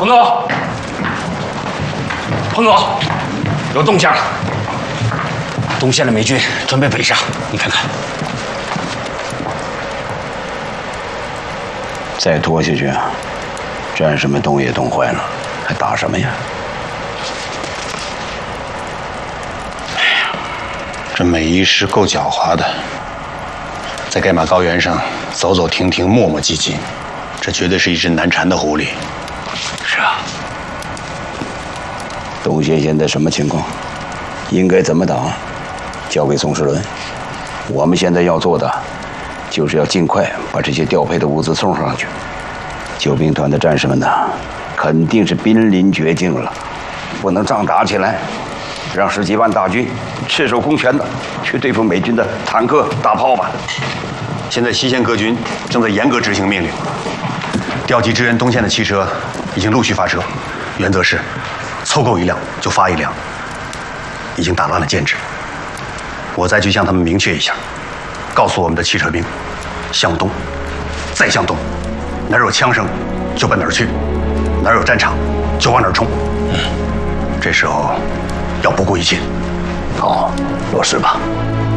彭哥，彭哥，有动静了！东线的美军准备北上，你看看。 再拖下去，战士们冻也冻坏了，还打什么呀？ 哎呀，这美伊师够狡猾的，在盖玛高原上走走停停，磨磨唧唧，这绝对是一只难缠的狐狸。 是啊。 东线现在什么情况？应该怎么打？交给宋世伦。我们现在要做的，就是要尽快把这些调配的物资送上去。救兵团的战士们呢，肯定是濒临绝境了，不能仗打起来，让10几万大军赤手空拳的去对付美军的坦克、大炮吧。 现在西线各军正在严格执行命令，调集支援东线的汽车已经陆续发车，原则是凑够1辆就发1辆，已经打乱了建制。我再去向他们明确一下，告诉我们的汽车兵，向东，再向东，哪儿有枪声就奔哪儿去，哪儿有战场就往哪儿冲。这时候要不顾一切。 好，落实吧。